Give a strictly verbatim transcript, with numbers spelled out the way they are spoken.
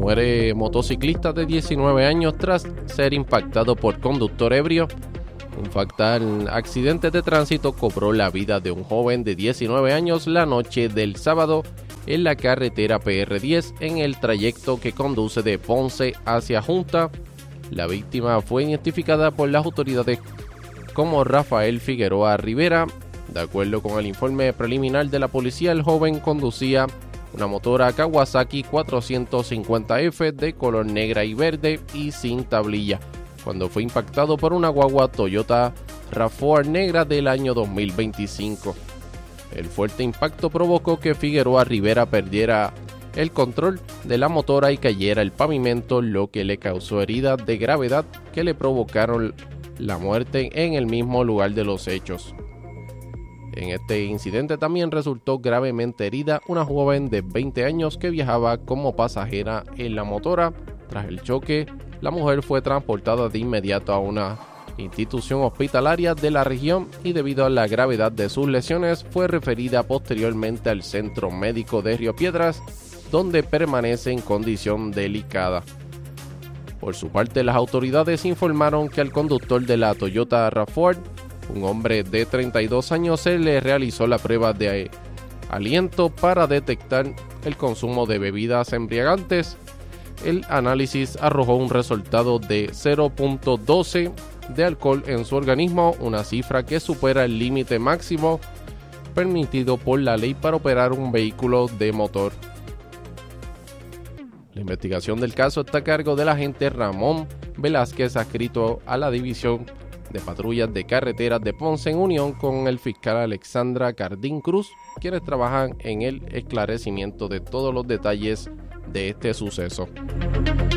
Muere motociclista de diecinueve años tras ser impactado por conductor ebrio. Un fatal accidente de tránsito cobró la vida de un joven de diecinueve años la noche del sábado en la carretera P R diez en el trayecto que conduce de Ponce hacia Junta. La víctima fue identificada por las autoridades como Rafael Figueroa Rivera. De acuerdo con el informe preliminar de la policía, el joven conducía una motora Kawasaki cuatrocientos cincuenta F de color negra y verde y sin tablilla, cuando fue impactado por una guagua Toyota RAV cuatro negra del año dos mil veinticinco. El fuerte impacto provocó que Figueroa Rivera perdiera el control de la motora y cayera al pavimento, lo que le causó heridas de gravedad que le provocaron la muerte en el mismo lugar de los hechos. En este incidente también resultó gravemente herida una joven de veinte años que viajaba como pasajera en la motora. Tras el choque, la mujer fue transportada de inmediato a una institución hospitalaria de la región y debido a la gravedad de sus lesiones fue referida posteriormente al Centro Médico de Río Piedras, donde permanece en condición delicada. Por su parte, las autoridades informaron que al conductor de la Toyota RAV cuatro, un hombre de treinta y dos años, se le realizó la prueba de aliento para detectar el consumo de bebidas embriagantes. El análisis arrojó un resultado de cero punto doce de alcohol en su organismo, una cifra que supera el límite máximo permitido por la ley para operar un vehículo de motor. La investigación del caso está a cargo del agente Ramón Velázquez, adscrito a la División de Patrullas de Carreteras de Ponce, en unión con el fiscal Alexandra Cardín Cruz, quienes trabajan en el esclarecimiento de todos los detalles de este suceso.